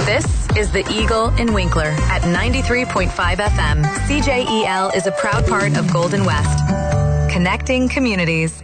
This is the Eagle in Winkler at 93.5 FM. CJEL is a proud part of Golden West. Connecting communities.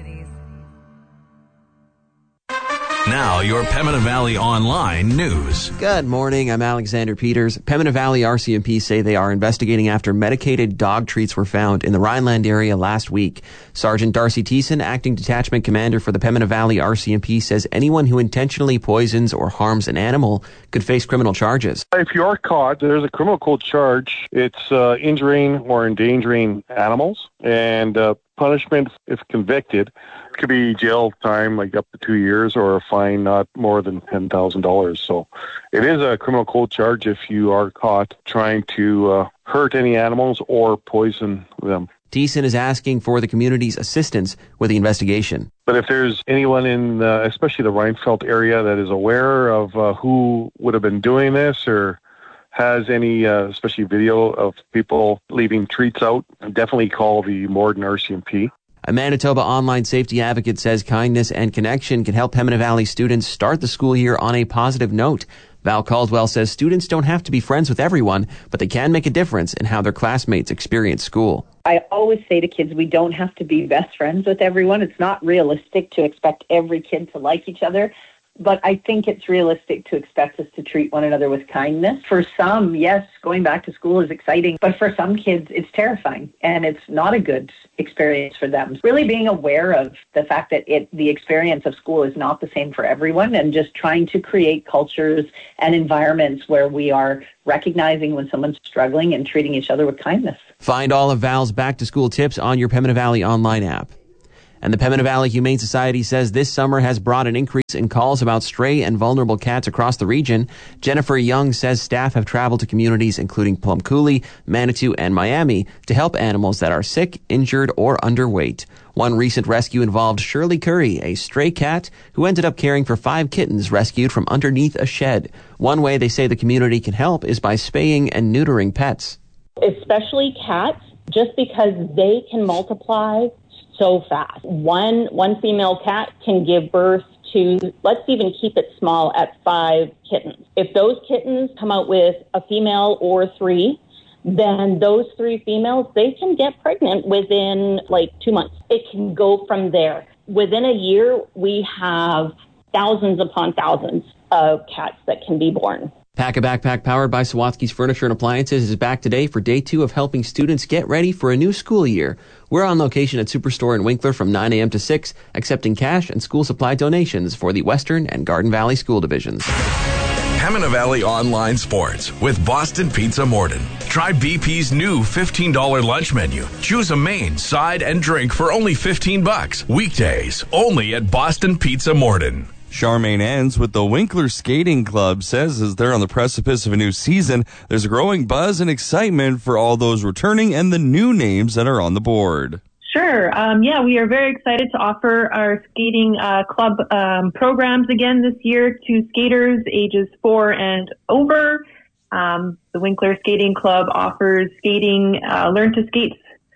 Now, your Pembina Valley Online news. Good morning, I'm Alexander Peters. Pembina Valley RCMP say they are investigating after medicated dog treats were found in the Rhineland area last week. Sergeant Darcy Thiessen, acting detachment commander for the Pembina Valley RCMP, says anyone who intentionally poisons or harms an animal could face criminal charges. If you are caught, there's a criminal code charge. It's injuring or endangering animals, and punishment, if convicted, could be jail time, like up to 2 years, or a fine not more than $10,000. So it is a criminal code charge if you are caught trying to hurt any animals or poison them. Thiessen is asking for the community's assistance with the investigation. But if there's anyone in, especially the Rheinfeldt area, that is aware of who would have been doing this or has any, especially video of people leaving treats out, definitely call the Morden RCMP. A Manitoba online safety advocate says kindness and connection can help Pembina Valley students start the school year on a positive note. Val Caldwell says students don't have to be friends with everyone, but they can make a difference in how their classmates experience school. I always say to kids, we don't have to be best friends with everyone. It's not realistic to expect every kid to like each other. But I think it's realistic to expect us to treat one another with kindness. For some, yes, going back to school is exciting. But for some kids, it's terrifying. And it's not a good experience for them. Really being aware of the fact that the experience of school is not the same for everyone. And just trying to create cultures and environments where we are recognizing when someone's struggling and treating each other with kindness. Find all of Val's back-to-school tips on your Pembina Valley online app. And the Pembina Valley Humane Society says this summer has brought an increase in calls about stray and vulnerable cats across the region. Jennifer Young says staff have traveled to communities including Plum Coulee, Manitou, and Miami to help animals that are sick, injured, or underweight. One recent rescue involved Shirley Curry, a stray cat who ended up caring for 5 kittens rescued from underneath a shed. One way they say the community can help is by spaying and neutering pets. Especially cats, just because they can multiply so fast. One female cat can give birth to, let's even keep it small, at 5 kittens. If those kittens come out with a female or 3, then those 3 females, they can get pregnant within 2 months. It can go from there. Within a year, we have thousands upon thousands of cats that can be born. Pack a Backpack, powered by Sawatsky's Furniture and Appliances, is back today for day 2 of helping students get ready for a new school year. We're on location at Superstore in Winkler from 9 a.m. to 6, accepting cash and school supply donations for the Western and Garden Valley school divisions. Pembina Valley Online Sports with Boston Pizza Morden. Try BP's new $15 lunch menu. Choose a main, side, and drink for only $15. Weekdays, only at Boston Pizza Morden. Charmaine ends with the Winkler Skating Club says as they're on the precipice of a new season, there's a growing buzz and excitement for all those returning and the new names that are on the board. Sure. We are very excited to offer our skating club programs again this year to skaters ages 4 and over. The Winkler Skating Club offers skating, learn to skate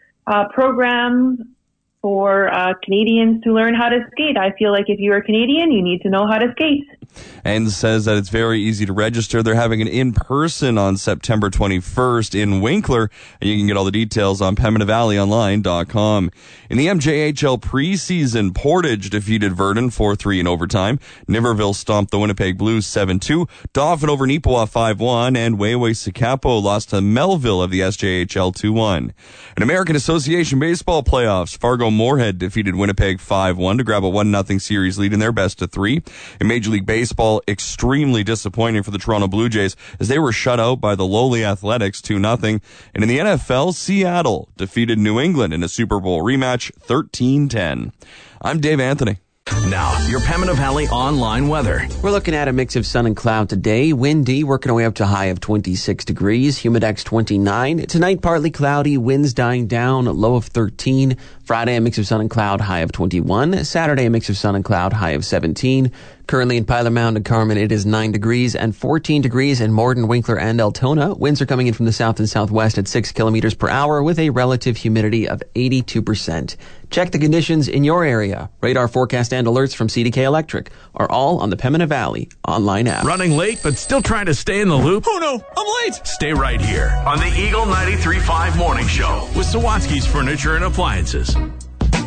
program for Canadians to learn how to skate. I feel like if you are Canadian, you need to know how to skate. And says that it's very easy to register. They're having an in-person on September 21st in Winkler, and you can get all the details on PembinaValleyOnline.com. In the MJHL preseason, Portage defeated Verdun 4-3 in overtime. Niverville stomped the Winnipeg Blues 7-2. Dauphin over Neepawa 5-1, and Wayway-Sikapo lost to Melville of the SJHL 2-1. In American Association Baseball playoffs, Fargo Moorhead defeated Winnipeg 5-1 to grab a 1-0 series lead in their best of 3. In Major League Baseball, extremely disappointing for the Toronto Blue Jays as they were shut out by the lowly Athletics 2-0. And in the NFL, Seattle defeated New England in a Super Bowl rematch 13-10. I'm Dave Anthony. Now, your Pembina Valley Online weather. We're looking at a mix of sun and cloud today. Windy, working our way up to a high of 26 degrees. Humidex 29. Tonight, partly cloudy. Winds dying down. Low of 13. Friday, a mix of sun and cloud. High of 21. Saturday, a mix of sun and cloud. High of 17. Currently in Pilot Mound and Carmen, it is 9 degrees and 14 degrees in Morden, Winkler, and Altona. Winds are coming in from the south and southwest at 6 kilometers per hour with a relative humidity of 82%. Check the conditions in your area. Radar forecast and alerts from CDK Electric are all on the Pembina Valley online app. Running late but still trying to stay in the loop? Oh no, I'm late! Stay right here on the Eagle 93.5 Morning Show with Sawatsky's Furniture and Appliances.